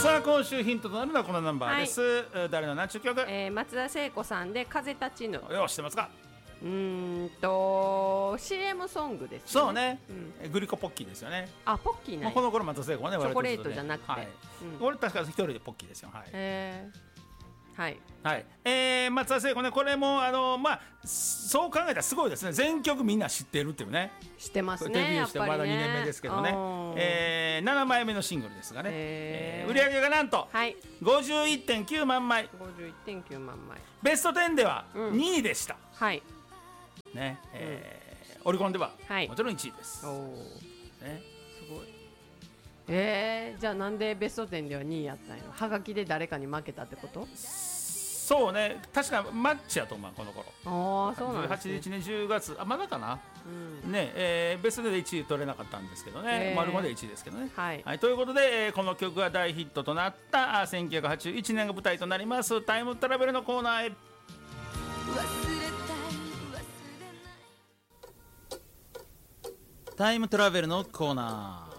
さあ今週ヒントとなるのはこのナンバーです、はい、誰の何ちゅう曲、 松田聖子さんで風立ちぬ。 よう知ってますか。 CM ソングですね。 そうね、グリコポッキーですよね。 あ、ポッキーない、 この頃松田聖子はね、 チョコレートじゃなくて、はい、 これ確か一人でポッキーですよ。はい、 はいはい、松田聖子ね、これもそう考えたらすごいですね。全曲みんな知ってるっていうね。 知ってますね。 デビューしてまだ2年目ですけどね、7枚目のシングルですがね、売り上げがなんと、51.9 万枚、 51.9 万枚、 ベスト10では2位でした、 はいね、オリコンではもちろん1位です、 ね、すごい。じゃあなんでベスト10では2位やったんやろ。はがきで誰かに負けたってこと？ そうね、確かマッチやと思う、この頃。 そうなんですね。 18日ね、10月、まだかな、ね、ベストで1位取れなかったんですけどね、丸まで1位ですけどね。はい、ということで、この曲が大ヒットとなった1981年が舞台となりますタイムトラベルのコーナーへ。タイムトラベルのコーナー。